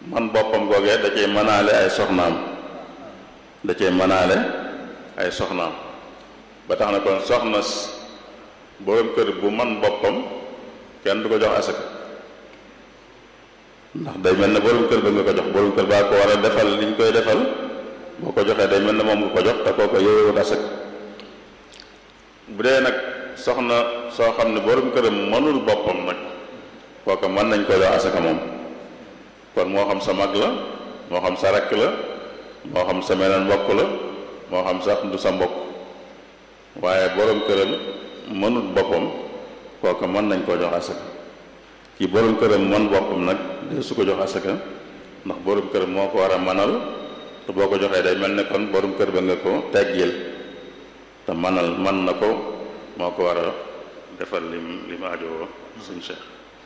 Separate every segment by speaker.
Speaker 1: man boppam googee da cee mënaale ay soxnaam ba tax na kon soxna borom kër bu man boppam kenn du ko jox asaka ndax day mel ne borom kër ba nga ko jox borom kër baa ko war a defal liñ koy defal boo ko joxee day mel ne moom nga ko jox te kooko yowewut asaka bu dee nag soxna soo xam ne borom këram mënul boppam nag kooka mën nañ ko jox asaka moom kon moo xam sa mag la moo xam sa rakk la moo xam sa meneen mbokk la moo xam sax du sa mbokk waaye borom këram mënul boppam kooka mën nañ koo jox asaka kii borom këram mën boppam nag de su ko jox asaka ndax borom këram moo ko war a mënal te boo ko joxee day mel ne kon borom kër ba nga ko teggil te mën na ko moo ko war a defal li ma ajowoo suñ Cheikh.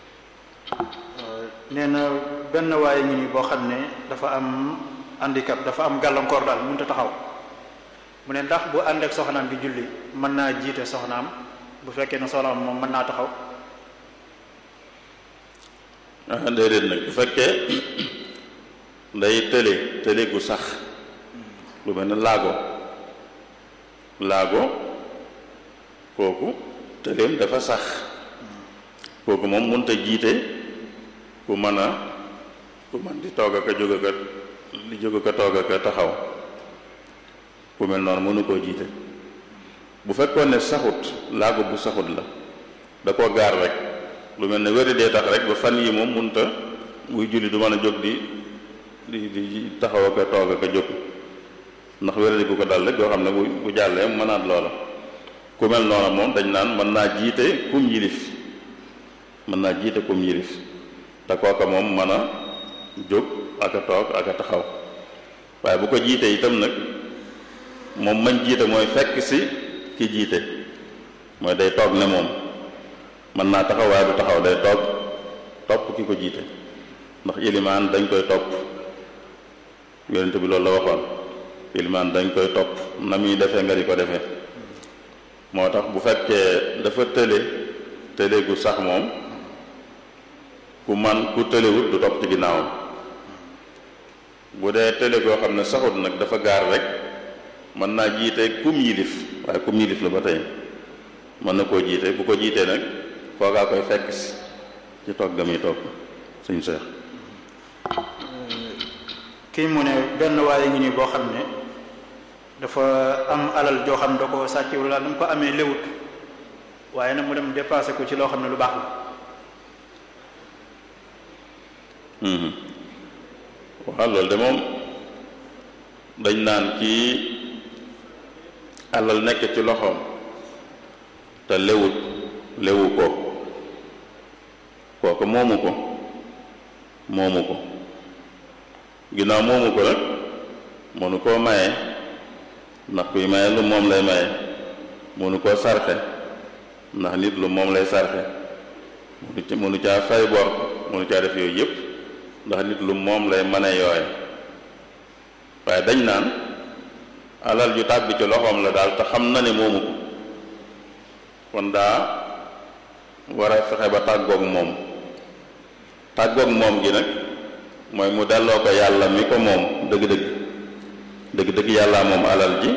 Speaker 2: nee na benn waaye ngi nii boo xam ne dafa am handicap, dafa am gàllankoor daal mënut a taxaw mu ne ndax bu ànd ak soxnaam di julli mën naa jiite soxnaam bu fekkee ne soxnaam moom mën naa taxaw.
Speaker 1: déedéet nag bu fekkee day tële gu sax lu mel ne laago kooku tëleem dafa sax kooku moom mënut a jiite ku mën di toog ak a jóg ak di jóg ak a toog ak a taxaw ku mel noonu mënu koo jiite. bu fekkoon ne saxut laago bu saxut la da koo gaar rek lu mel ne wéri dee tax rek ba fan yi moom mënut a muy julli du mën a jóg di taxaw ak a toog ak a jóg ndax wéri gu ko dal rek yoo xam ne bu jàllee mënaat loola ku mel noonu moom dañ naan mën naa jiite kum yilif te kooka moom mën a jóg ak a toog ak a taxaw waaye bu ko jiitee itam nag moom mañ jiite mooy fekk si ki jiite mooy day toog ne moom mën naa taxaw waaye du taxaw day topp ki ko jiite ndax ilimaan dañ koy topp yonent bi loolu la waxoon ilimaan dañ koy topp na muy defee nga di ko defee moo tax bu fekkee dafa tële gu sax moom ku tëlewut du topp ci ginnaawam bu dee tële goo xam ne saxut nag dafa gaar rek mën naa jiite kum yilif waaye kum yilif la ba tey mën na koo jiite bu ko jiitee nag kookaa koy fekk si ci toog ga muy toog suñu Seex.
Speaker 2: kii mu ne benn waaye ngi nii boo xam ne dafa am alal joo xam da ko sàcc wala nu mu ko amee léwut waaye nag mu dem dépassé ko ci loo xam ne lu baax la.
Speaker 1: waaw loolu de moom dañ naan kii alal nekk ci loxoom te lewu ko kooku moomu ko ginnaaw moomu ko nag mënu koo maye ndax kuy maye lu moom lay maye mënu koo sarxe ndax nit lu moom lay sarxe mënu caa fay bor mënu caa def yooyu yëpp ndax nit lu moom lay mane yooye waaye dañ naan alal ju tàbbi ci loxoom la daal te xam na ne moomu ko kon daa war a fexe ba tàggoog moom gi nag mooy mu delloo ko yàlla mi ko moom dëgg-dëgg yàlla moom alal ji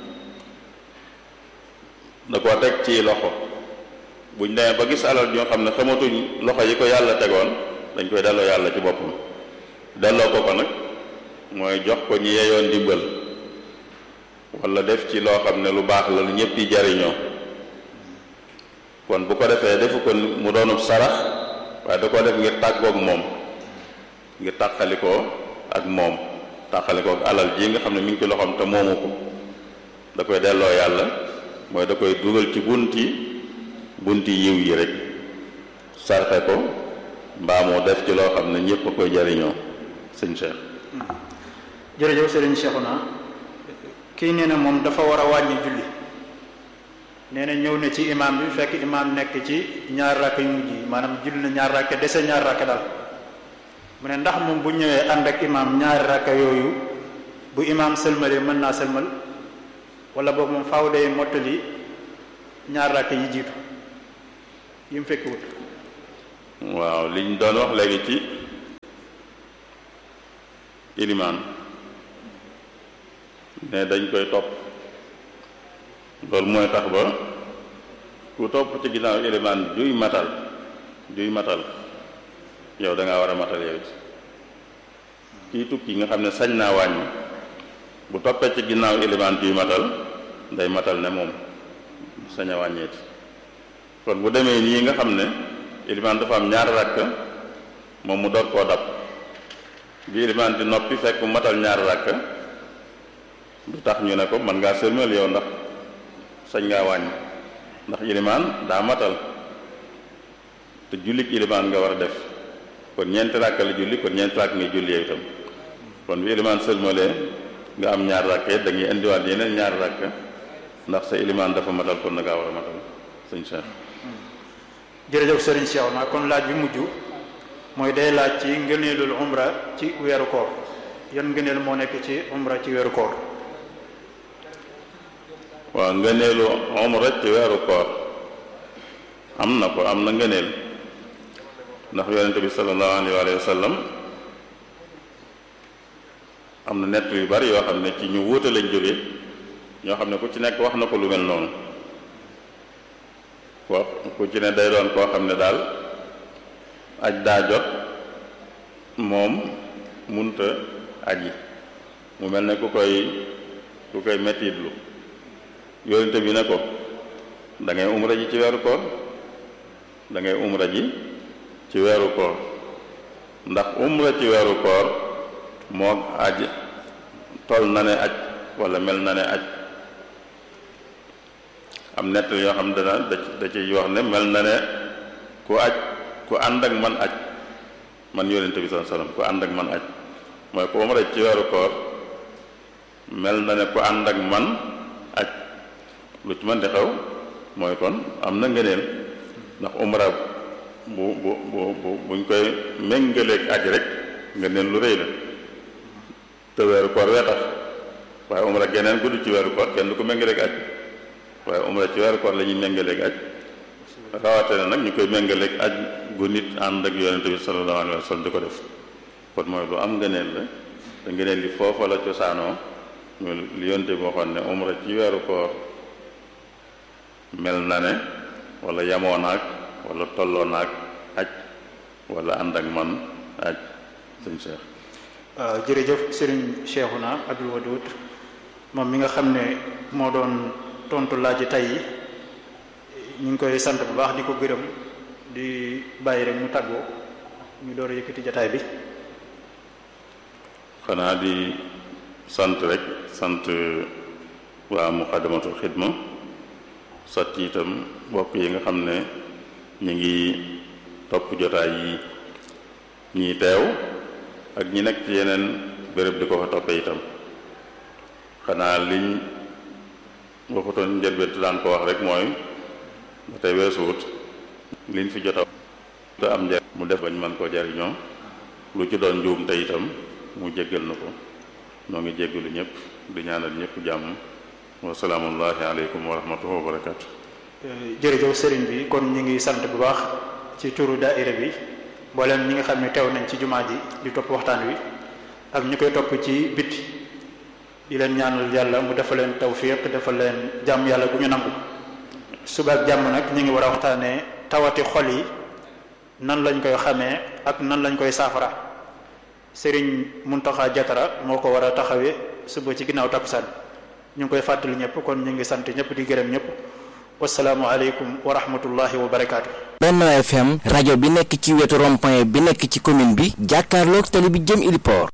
Speaker 1: da koo teg ci loxo buñ demee ba gis alal joo xam ne xamatuñ loxo yi ko yàlla tegoon dañ koy delloo yàlla ci boppam delloo ko nag mooy jox ko ñi yeyoon ndimbal wala def ci loo xam ne lu baax la lu ñëpp yi jariñoo kon bu ko defee defu ko mu doonub sarax waaye da koo def ngir tàggoog moom ngir tàqalikoo ak moom tàqalikoo ak alal ji nga xam ne mi ngi ci loxoom te moomu ko da koy delloo yàlla mooy da koy dugal ci bunti yiw yi rek sarxe ko mbaa moo def ci loo xam ne ñëpp a koy jariñoo sëñ Cheikh.
Speaker 2: jërëjëf sëriñ Cheikhouna kii nee na moom dafa war a wàññi julli nee na ñëw na ci imaam bi fekk imaam nekk ci ñaar rakk yu mujj yi maanaam julli na ñaar rakk dese ñaar rakk daal mu ne ndax moom bu ñëwee ànd ak imaam ñaari rakk yooyu bu imaam sëlmalee mën naa sëlmal wala boobu moom faaw day mottali ñaar rakk yi jiitu yi mu fekk wut.
Speaker 1: waaw liñ doon wax léegi ci ilimaan ne dañ koy topp loolu mooy tax ba ku topp ci ginnaaw ilimaan juy matal yow da ngaa war a matal yow it kii tukki nga xam ne sañ naa wàññi bu toppee ci ginnaaw ilimaan juy matal day matal ne moom sañ a wàññeeti kon bu demee nii nga xam ne ilimaan dafa am ñaari rakk moom mu door koo dab bi ilimaan di noppi fekk mu matal ñaari rakk du tax ñu ne ko mën ngaa sëlmal yow ndax sañ ngaa wàññi ndax ilimaan daa matal te jullik ilimaan nga war a def kon ñeenti rakk la julli kon ñeenti rakk ngay julli yow itam kon bi ilimaan sëlmalee nga am ñaari rakk it da ngay indiwaat yeneen ñaari rakk ndax sa ilimaan dafa matal kon na ngaa war a matal sëñ Cheikh.
Speaker 2: jërëjëf sëriñ Cheikh na kon laaj bi mujj mooy day laaj ci ngëneelul umra ci weeru koor yan ngëneel moo nekk ci umra ci weeru koor.
Speaker 1: waaw ngëneelu umra ci weeru koor am na ngëneel ndax yonent bi sallallahu alayhi wa sallam am na nett yu bari yoo xam ne ci ñu wuute lañ jóge ñoo xam ne ku ci nekk wax na ko lu mel noonu ku ci ne day doon koo xam ne daal aj daa jot moom munta aji mu mel ne ku koy mettitlu yonent bi ne ko da ngay umra ji ci weeru koor ci weeru koor ndax umra ci weeru koor moo aj toll na ne aj wala mel na ne aj am nett yoo xam da ci wax ne mel na ne ku ànd ak man aj man yonent bi sallallahu alayhi wasallam ku ànd ak man aj mooy ku umra ci weeru koor mel na ne ku ànd ak man aj lu ci mën di xew mooy kon am na ngëneel ndax umra buñ koy méngaleeg aj rek ngëneel lu rëy la te weeru koor wee tax waaye umra geneen gudd ci weeru koor kenn du ko méngaleeg aj waaye umra ci weeru koor la ñuy méngaleeg aj rawatina nag ñu koy méngaleeg aj gu nit ànd ak yonente bi sallallahu alayhi wa sallam di ko def kon mooy lu am ngëneel la te ngëneel li foofa la cosaanoo ñu li yonente bi waxoon ne umra ci weeru koor mel na ne wala yamoo naag wala tolloo naag aj wala ànd ak man aj sëñ Cheikh.
Speaker 2: jërëjëf Serigne Cheikhouna Abdoul Wadoud moom mi nga xam ne moo doon tontu laaj tey yi ñu ngi koy sant bu baax di ko gërëm di bàyyi rek mu tàggoo ñu door a yëkkati jataay bi.
Speaker 1: xanaa di sant rek sant waa Muqaddamatul Xidma sot itam mbokk yi nga xam ne ñu ngi topp jotaay yi ñii teew ak ñi nekk ci yeneen béréb di ko fa toppe itam xanaa liñ waxutoon njëlbeen daan ko wax rek mooy ba tey weesuwut liñ fi jota te am njariñ mu def bañ mën koo jariñoo lu ci doon njuum te itam mu jéggal na ko noo ngi jéggalu ñëpp di ñaanal ñëpp jàmm wa salaamullahi aleykum wa rahmatullahi wa barakatu.
Speaker 2: jërëjëf sëriñ bi kon ñu ngi sant bu baax ci turu daaira bi mboolem ñi nga xam ne teew nañ ci jumaa ji di topp waxtaan wi ak ñi koy topp ci biti di leen ñaanal yàlla mu defal leen tawfiq defal leen jàmm yàlla bu ñu nangu. suba ak jàmm nag ñu ngi war a waxtaanee tawati xol yi nan lañ koy xamee ak nan lañ koy saafara sëriñ Muntaxa Jatara moo ko war a taxawee suba ci ginnaaw takkusaan ñu ngi koy fàttali ñëpp kon ñu ngi sant ñëpp di gërëm ñëpp wasalaamu aleykum wa rahmatullahi wa barakaatu.
Speaker 3: Benno FM rajo bi nekk ci wetu rond-point bi nekk ci commune bi jàkkaarloog tali bi jëm Iliport.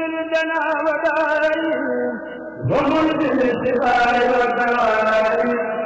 Speaker 4: ومن